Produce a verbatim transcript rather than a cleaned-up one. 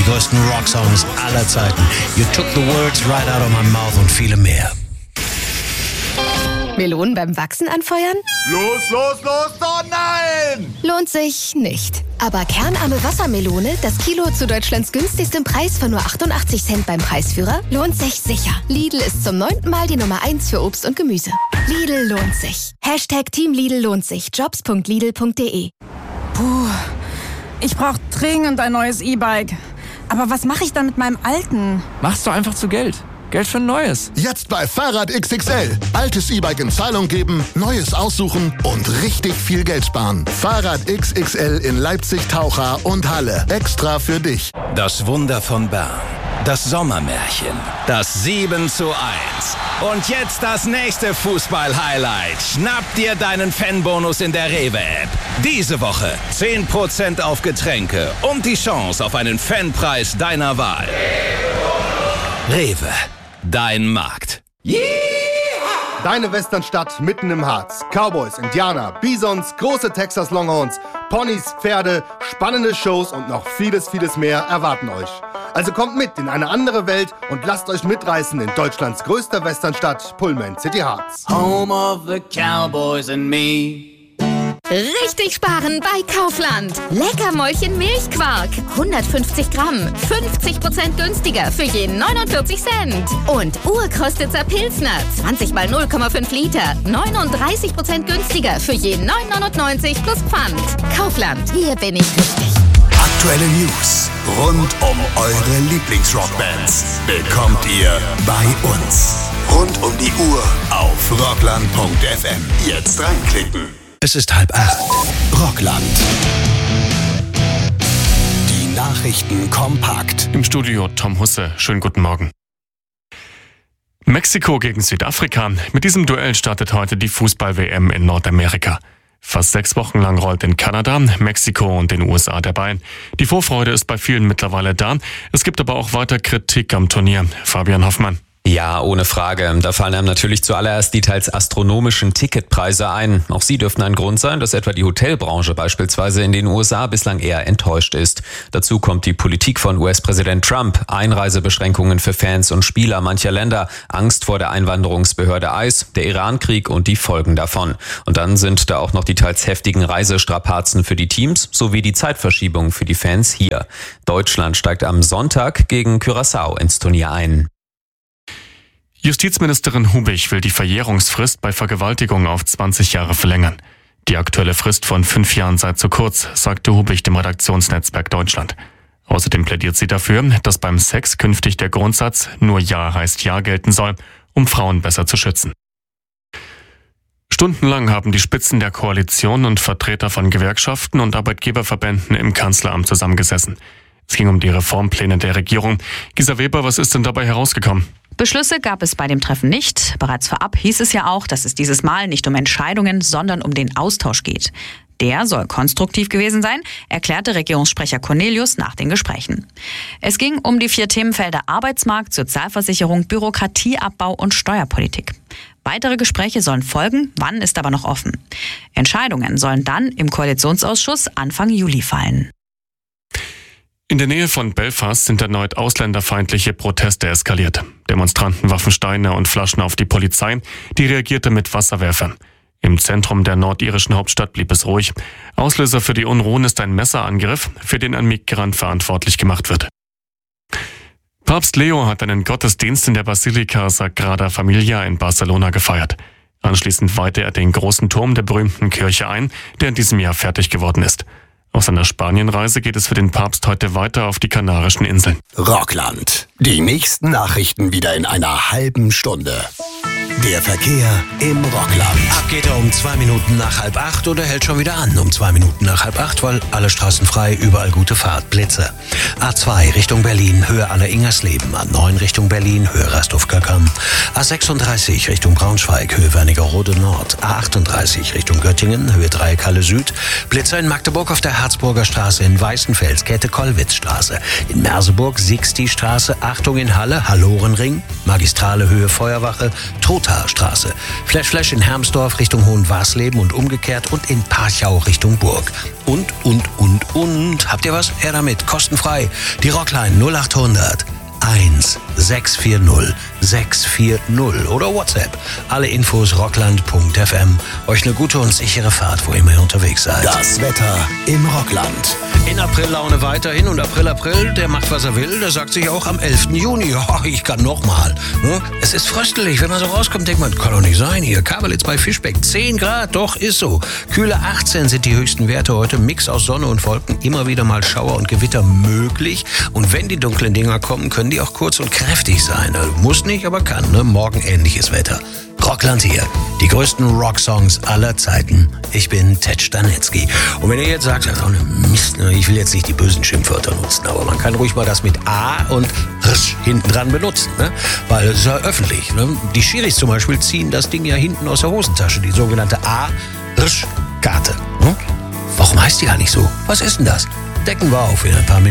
größten Rocksongs aller Zeiten. You took the words right out of my mouth und viele mehr. Melonen beim Wachsen anfeuern? Los, los, los, oh nein! Lohnt sich nicht. Aber kernarme Wassermelone, das Kilo zu Deutschlands günstigstem Preis von nur achtundachtzig Cent beim Preisführer, lohnt sich sicher. Lidl ist zum neunten Mal die Nummer eins für Obst und Gemüse. Lidl lohnt sich. Hashtag Team Lidl lohnt sich. Jobs punkt lidl punkt de. Puh, ich brauche dringend ein neues E-Bike. Aber was mache ich dann mit meinem alten? Mach's doch einfach zu Geld. Geld für ein neues. Jetzt bei Fahrrad X X L. Altes E-Bike in Zahlung geben, neues aussuchen und richtig viel Geld sparen. Fahrrad X X L in Leipzig, Taucha und Halle. Extra für dich. Das Wunder von Bern. Das Sommermärchen. Das sieben zu eins. Und jetzt das nächste Fußball-Highlight. Schnapp dir deinen Fanbonus in der Rewe-App. Diese Woche zehn Prozent auf Getränke und die Chance auf einen Fanpreis deiner Wahl. Rewe. Dein Markt. Yeah! Deine Westernstadt mitten im Harz. Cowboys, Indianer, Bisons, große Texas Longhorns, Ponys, Pferde, spannende Shows und noch vieles, vieles mehr erwarten euch. Also kommt mit in eine andere Welt und lasst euch mitreißen in Deutschlands größter Westernstadt, Pullman City Harz. Home of the Cowboys and me. Richtig sparen bei Kaufland. Leckermäulchen Milchquark. hundertfünfzig Gramm. fünfzig Prozent günstiger für jeden neunundvierzig Cent. Und Urkrostitzer Pilsner. zwanzig mal null Komma fünf Liter. neununddreißig Prozent günstiger für jeden neun neunundneunzig plus Pfand. Kaufland. Hier bin ich richtig. Aktuelle News rund um eure Lieblingsrockbands bekommt ihr bei uns. Rund um die Uhr auf rockland punkt f m. Jetzt reinklicken. Es ist halb acht. Rockland. Die Nachrichten kompakt. Im Studio Tom Husse. Schönen guten Morgen. Mexiko gegen Südafrika. Mit diesem Duell startet heute die Fußball-W M in Nordamerika. Fast sechs Wochen lang rollt in Kanada, Mexiko und den U S A der Ball. Die Vorfreude ist bei vielen mittlerweile da. Es gibt aber auch weiter Kritik am Turnier. Fabian Hoffmann. Ja, ohne Frage. Da fallen einem natürlich zuallererst die teils astronomischen Ticketpreise ein. Auch sie dürften ein Grund sein, dass etwa die Hotelbranche beispielsweise in den U S A bislang eher enttäuscht ist. Dazu kommt die Politik von U S-Präsident Trump, Einreisebeschränkungen für Fans und Spieler mancher Länder, Angst vor der Einwanderungsbehörde I C E, der Iran-Krieg und die Folgen davon. Und dann sind da auch noch die teils heftigen Reisestrapazen für die Teams sowie die Zeitverschiebung für die Fans hier. Deutschland steigt am Sonntag gegen Curaçao ins Turnier ein. Justizministerin Hubich will die Verjährungsfrist bei Vergewaltigung auf zwanzig Jahre verlängern. Die aktuelle Frist von fünf Jahren sei zu kurz, sagte Hubich dem Redaktionsnetzwerk Deutschland. Außerdem plädiert sie dafür, dass beim Sex künftig der Grundsatz nur Ja heißt Ja gelten soll, um Frauen besser zu schützen. Stundenlang haben die Spitzen der Koalition und Vertreter von Gewerkschaften und Arbeitgeberverbänden im Kanzleramt zusammengesessen. Es ging um die Reformpläne der Regierung. Gisa Weber, was ist denn dabei herausgekommen? Beschlüsse gab es bei dem Treffen nicht. Bereits vorab hieß es ja auch, dass es dieses Mal nicht um Entscheidungen, sondern um den Austausch geht. Der soll konstruktiv gewesen sein, erklärte Regierungssprecher Cornelius nach den Gesprächen. Es ging um die vier Themenfelder Arbeitsmarkt, Sozialversicherung, Bürokratieabbau und Steuerpolitik. Weitere Gespräche sollen folgen, wann ist aber noch offen. Entscheidungen sollen dann im Koalitionsausschuss Anfang Juli fallen. In der Nähe von Belfast sind erneut ausländerfeindliche Proteste eskaliert. Demonstranten warfen Steine und Flaschen auf die Polizei, die reagierte mit Wasserwerfern. Im Zentrum der nordirischen Hauptstadt blieb es ruhig. Auslöser für die Unruhen ist ein Messerangriff, für den ein Migrant verantwortlich gemacht wird. Papst Leo hat einen Gottesdienst in der Basilika Sagrada Familia in Barcelona gefeiert. Anschließend weihte er den großen Turm der berühmten Kirche ein, der in diesem Jahr fertig geworden ist. Auf seiner Spanienreise geht es für den Papst heute weiter auf die Kanarischen Inseln. Rockland. Die nächsten Nachrichten wieder in einer halben Stunde. Der Verkehr im Rockland. Ab geht er um zwei Minuten nach halb acht oder hält schon wieder an um zwei Minuten nach halb acht, weil alle Straßen frei, überall gute Fahrt, Blitze. A zwei Richtung Berlin, Höhe Anna-Ingersleben. A neun Richtung Berlin, Höhe Rasthof-Kackern. A sechsunddreißig Richtung Braunschweig, Höhe Wernigerode Nord. A achtunddreißig Richtung Göttingen, Höhe Dreieckhalle Süd. Blitzer in Magdeburg auf der Harzburger Straße, in Weißenfels, Käthe-Kollwitz-Straße. In Merseburg, Sixti-Straße, Achtung in Halle, Hallorenring. Magistrale Höhe Feuerwache, Tote Gothastraße. Flash Flash in Hermsdorf Richtung Hohenwarsleben und umgekehrt und in Parchau Richtung Burg. Und, und, und, und. Habt ihr was? Her damit. Kostenfrei. Die Rockline null acht hundert eins sechs vier null sechs vier null oder WhatsApp. Alle Infos rockland punkt f m. Euch eine gute und sichere Fahrt, wo immer ihr unterwegs seid. Das Wetter im Rockland. In Aprillaune weiterhin und April, April, der macht, was er will. Der sagt sich auch am elften Juni, oh, ich kann noch mal. Ne? Es ist fröstelig, wenn man so rauskommt, denkt man, kann doch nicht sein hier. Kabelitz bei Fischbeck, zehn Grad, doch, ist so. Kühle achtzehn sind die höchsten Werte heute. Mix aus Sonne und Wolken, immer wieder mal Schauer und Gewitter möglich. Und wenn die dunklen Dinger kommen, können die auch kurz und kräftig sein. Also muss nicht, aber kann. Ne? Morgen ähnliches Wetter. Rockland hier. Die größten Rocksongs aller Zeiten. Ich bin Ted Stanetzky. Und wenn ihr jetzt sagt, oh, ne Mist, ne, ich will jetzt nicht die bösen Schimpfwörter nutzen, aber man kann ruhig mal das mit A und Rsch hinten dran benutzen. Ne? Weil es ist ja öffentlich. Ne? Die Schiris zum Beispiel ziehen das Ding ja hinten aus der Hosentasche. Die sogenannte A-Rsch-Karte. Ne? Warum heißt die eigentlich so? Was ist denn das? Decken wir auf in ein paar Minuten.